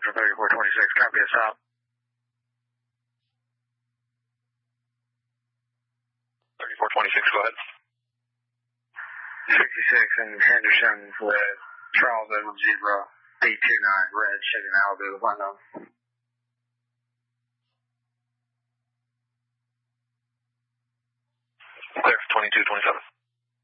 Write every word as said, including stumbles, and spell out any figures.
for thirty-four twenty-six, copy a stop. thirty-four twenty-six, go ahead. sixty-six in Henderson with Charles Edward Zebra, eight two nine, red, checking Malibu, window. Clear for twenty-two twenty-seven.